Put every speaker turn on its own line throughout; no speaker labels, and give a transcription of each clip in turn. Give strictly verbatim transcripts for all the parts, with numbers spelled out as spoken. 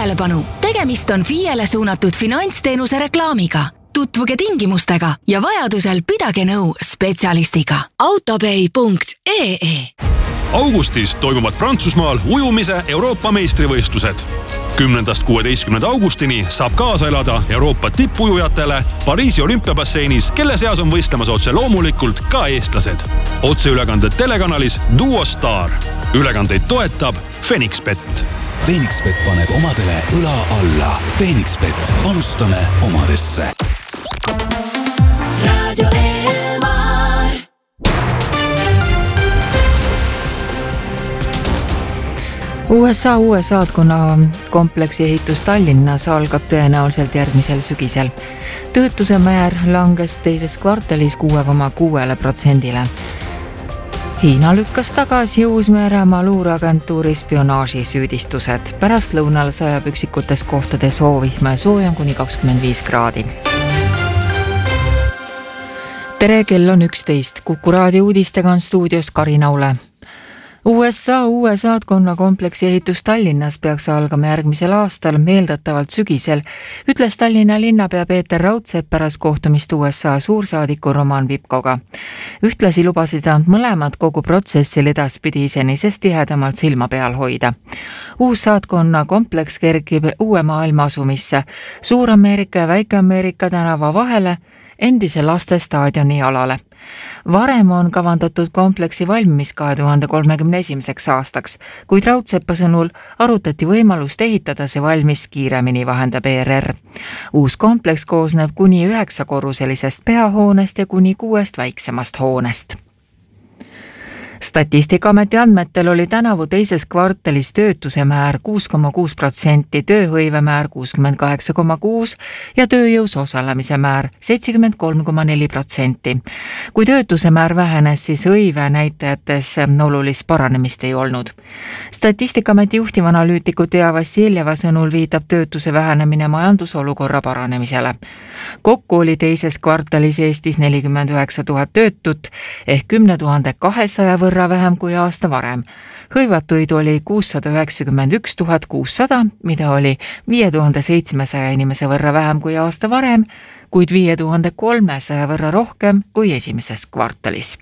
tähelepanu! Tegemist on F I E-le suunatud finantsteenuse reklaamiga. Tutvuge tingimustega ja vajadusel pidage nõu spetsialistiga. autopay punkt ee
Augustis toimuvad Prantsusmaal ujumise Euroopa meistrivõistlused. kümnendast kuueteistkümnenda augustini saab kaasa elada Euroopa tippujujatele Pariisi olümpiabasseinis, kelle seas on võistlemas otse loomulikult ka eestlased. Otseülekanded telekanalis Duo Star. Ülekandeid toetab Fenixbet.
Fenixbet paneb omadele õla alla. Fenixbet, panustame omadesse.
Radio Elmar.
U S A uue saatkonna kompleksi ehitus Tallinnas algab tõenäoliselt järgmisel sügisel. Töötuse määr langes teises kvartalis kuue koma kuue protsendile. Hiina lükkas tagasi Uus-Meremaa luureagentuuri spionaaži süüdistused. Pärast lõunal sajab üksikutes kohtades soovihme ja soojan kuni kakskümmend viis kraadi. Tere, kell on üksteist. Kuku raadio uudistega on stuudios Karin Aule. U S A uue saatkonna kompleksi ehitus Tallinnas peaks algama järgmisel aastal, meeldatavalt sügisel, ütles Tallinna linnapea Peeter Raudsepp pärast kohtumist U S A suursaadiku Roman Vipkoga. Ühtlasi lubasid nad mõlemad kogu protsessil edaspidi senisest tihedamalt silma peal hoida. Uus saatkonna kompleks kerkib uue maailma asumisse, Suur-Ameerika ja Väike-Ameerika tänava vahele, endise lastestaadioni alale. Varem on kavandatud kompleksi valmimis kahe tuhande kolmekümne esimeseks aastaks, kuid Raudsepa sõnul arutati võimalust ehitada see valmis kiiremini, vahendab E R R. Uus kompleks koosneb kuni üheksakorruselisest peahoonest ja kuni kuuest väiksemast hoonest. Statistikaameti andmetel oli tänavu teises kvartalis töötuse määr kuus koma kuus protsenti, tööhõive määr kuuskümmend kaheksa koma kuus ja tööjõus osalemise määr seitsekümmend kolm koma neli protsenti. Kui töötuse määr vähenes, siis hõive näitajates olulist paranemist ei olnud. Statistikaameti juhtivanalüütiku Tea Vassiljeva sõnul viitab töötuse vähenemine majandusolukorra paranemisele. Kokku oli teises kvartalis Eestis nelikümmend üheksa tuhat töötut ehk kümne tuhande kahesaja võrra vähem kui aasta varem. Hõivatuid oli kuussada üheksakümmend üks tuhat kuussada, mida oli viie tuhande seitsmesaja inimese võrra vähem kui aasta varem, kuid viie tuhande kolmesaja võrra rohkem kui esimeses kvartalis.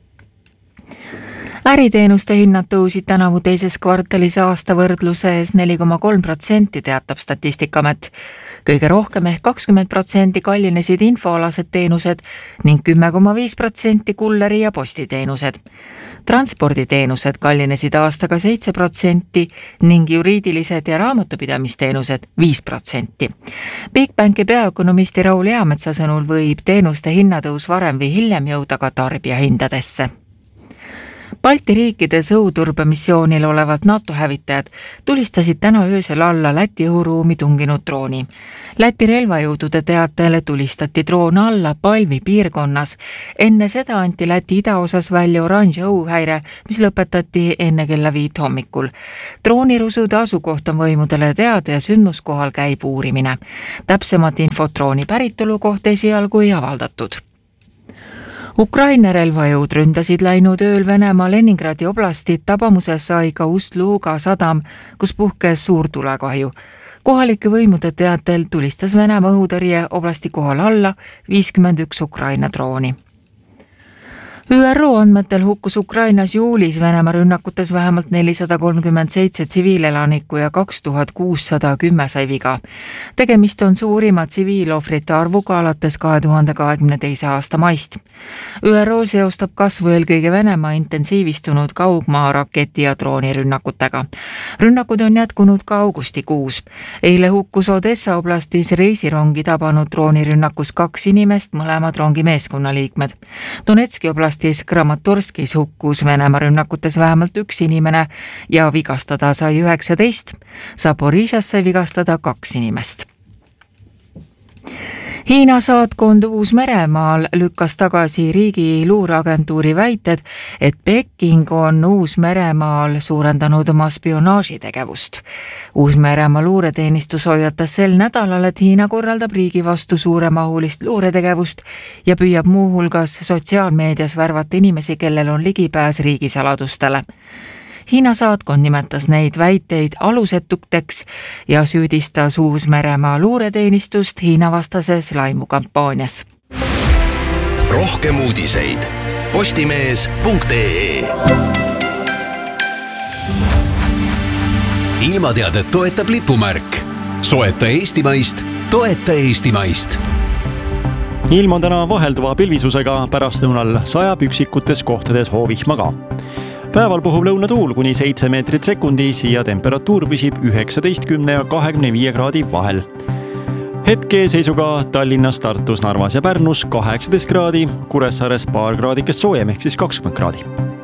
Äriteenuste hinnad tõusid tänavu teises kvartalis aasta võrdluses neli koma kolm protsenti, teatab Statistikamet. Kõige rohkem ehk kakskümmend protsenti kallinesid infoalased teenused ning kümme koma viis protsenti kulleri ja postiteenused. Transporditeenused kallinesid aastaga seitse protsenti ning juriidilised ja raamatupidamisteenused viis protsenti. Bigbanki peaökonomisti Raul Eametsa sõnul võib teenuste hinnatõus varem või hiljem jõuda ka tarbijahindadesse. Balti riikides õhuturbemissioonil olevad NATO hävitajad tulistasid täna öösel alla Läti õhuruumi tunginud drooni. Läti relvajõudude teatajale tulistati droon alla Palvi piirkonnas. Enne seda anti Läti idaosas välja oranži õhuhäire, mis lõpetati enne kella viit hommikul. Droonirusude asukoht on võimudele teada ja sündmuskohal käib uurimine. Täpsemat infot drooni päritolu kohta esialgu ei avaldatud. Ukraina relvajõud ründasid läinud ööl Venemaa Leningradi oblastit, tabamuses sai ka Ust-Luga sadam, kus puhkes suur tulekahju. Kohalike võimude teatel tulistas Venemaa õhutõrje oblasti kohal alla viiskümmend üks Ukraina drooni. Ü R O andmetel hukkus Ukrainas juulis Venemaa rünnakutes vähemalt nelisada kolmkümmend seitse tsiviilelanikku ja kaks tuhat kuussada kümme sai viga. Tegemist on suurima tsiviilohvrite arvuga alates kahe tuhande kahekümne teise aasta maist. Ü R O seostab kasvu eelkõige Venemaa intensiivistunud kaugmaa raketi ja droonirünnakutega. Rünnakud on jätkunud ka augustikuus. Eile hukkus Odessa oblastis reisirongi tabanud droonirünnakus kaks inimest, mõlemad rongi meeskonnaliikmed. Donetski oblastis Kramatorskis hukkus Venemaa rünnakutes vähemalt üks inimene ja vigastada sai üheksateist. Zaporižas sai vigastada kaks inimest. Hiina saatkond Uus-Meremaal lükkas tagasi riigi luureagentuuri väited, et Peking on Uus-Meremaal suurendanud oma spionaažitegevust. Uus-Meremaa luureteenistus hoiatas sel nädalal, et Hiina korraldab riigi vastu suuremahulist luuretegevust ja püüab muuhulgas sotsiaalmeedias värvata inimesi, kellel on ligipääs riigisaladustele. Hiina saatkond nimetas neid väiteid alusetuteks ja süüdistas Uus-Meremaa luureteenistust Hiina vastases laimukampaanias.
Rohkem uudiseid postimees punkt ee. Ilmateadet toetab lipumärk. Soeta eestimaist, toeta eestimaist.
Ilm on täna vahelduva pilvisusega, pärastlõunal sajab üksikutes kohtades hoovihma ka. Päeval puhub lõunatuul kuni seitse meetrit sekundis ja temperatuur püsib üheksateist ja kahekümne viie kraadi vahel. Hetke seisuga Tallinnas, Tartus, Narvas ja Pärnus kaheksateist kraadi, Kuressaares paar kraadikest soojem ehk siis kakskümmend kraadi.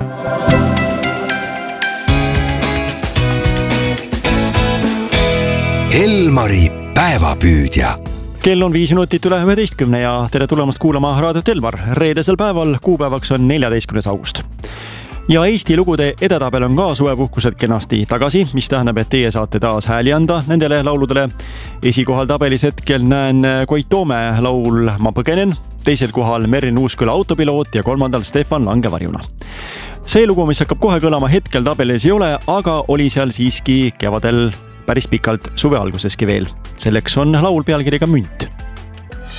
Elmari päevapüüdja.
Kell on viis minutit üle üheteistkümne ja tere tulemast kuulama raadiot Elmar. Reedesel päeval kuupäevaks on neljateistkümnes august. Ja Eesti lugude edetabel on ka suvepuhkused kenasti tagasi, mis tähendab, et teie saate taas hääli anda nendele lauludele. Esikohal tabelis hetkel näen Koit Toome laul Ma põgenen, teisel kohal Merrin Uusküla Autopiloot ja kolmandal Stefan Langevarjuna. See lugu, mis hakkab kohe kõlama, hetkel tabelis ei ole, aga oli seal siiski kevadel päris pikalt suve alguseski veel. Selleks on laul pealkirjaga Münt.